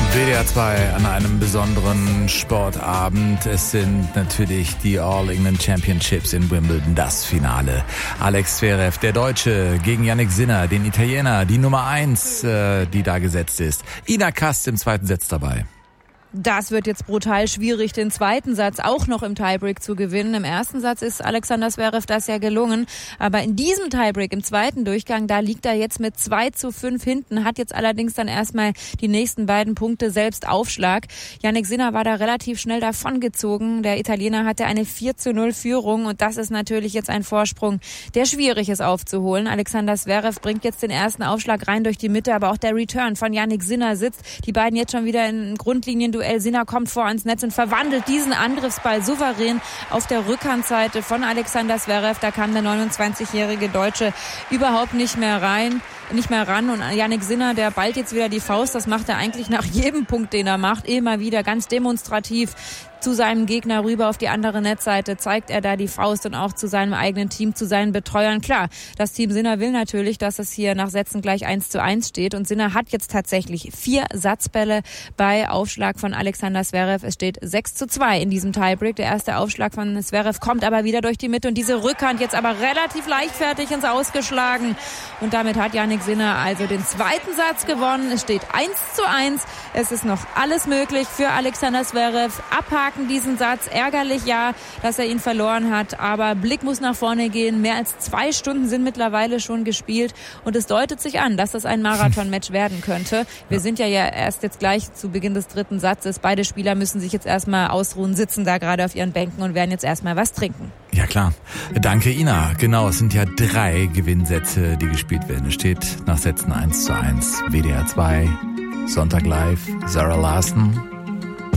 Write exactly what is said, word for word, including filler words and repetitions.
W D R zwei an einem besonderen Sportabend. Es sind natürlich die All England Championships in Wimbledon, das Finale. Alex Zverev, der Deutsche, gegen Jannik Sinner, den Italiener, die Nummer eins, äh, die da gesetzt ist. Ina Kast im zweiten Satz dabei. Das wird jetzt brutal schwierig, den zweiten Satz auch noch im Tiebreak zu gewinnen. Im ersten Satz ist Alexander Zverev das ja gelungen. Aber in diesem Tiebreak, im zweiten Durchgang, da liegt er jetzt mit zwei zu fünf hinten, hat jetzt allerdings dann erstmal die nächsten beiden Punkte selbst Aufschlag. Jannik Sinner war da relativ schnell davongezogen. Der Italiener hatte eine vier zu null Führung und das ist natürlich jetzt ein Vorsprung, der schwierig ist aufzuholen. Alexander Zverev bringt jetzt den ersten Aufschlag rein durch die Mitte, aber auch der Return von Jannik Sinner sitzt. Die beiden jetzt schon wieder in Grundlinien Duell. Sinner kommt vor ans Netz und verwandelt diesen Angriffsball souverän auf der Rückhandseite von Alexander Zverev. Da kam der neunundzwanzigjährige Deutsche überhaupt nicht mehr rein, nicht mehr ran. Und Jannik Sinner, der ballt jetzt wieder die Faust. Das macht er eigentlich nach jedem Punkt, den er macht. Immer wieder ganz demonstrativ zu seinem Gegner rüber auf die andere Netzseite, zeigt er da die Faust und auch zu seinem eigenen Team, zu seinen Betreuern. Klar, das Team Sinner will natürlich, dass es hier nach Sätzen gleich eins zu eins steht und Sinner hat jetzt tatsächlich vier Satzbälle bei Aufschlag von Alexander Zverev. Es steht sechs zu zwei in diesem Tiebreak. Der erste Aufschlag von Zverev kommt aber wieder durch die Mitte und diese Rückhand jetzt aber relativ leichtfertig ins Ausgeschlagen und damit hat Jannik Sinner also den zweiten Satz gewonnen. Es steht eins zu eins. Es ist noch alles möglich für Alexander Zverev. Abhaken diesen Satz. Ärgerlich, ja, dass er ihn verloren hat, aber Blick muss nach vorne gehen. Mehr als zwei Stunden sind mittlerweile schon gespielt und es deutet sich an, dass das ein Marathon-Match werden könnte. Wir sind ja, ja erst jetzt gleich zu Beginn des dritten Satzes. Beide Spieler müssen sich jetzt erstmal ausruhen, sitzen da gerade auf ihren Bänken und werden jetzt erstmal was trinken. Ja klar. Danke Ina. Genau, es sind ja drei Gewinnsätze, die gespielt werden. Es steht nach Sätzen eins zu eins. W D R zwei, Sonntag live, Sarah Larsen.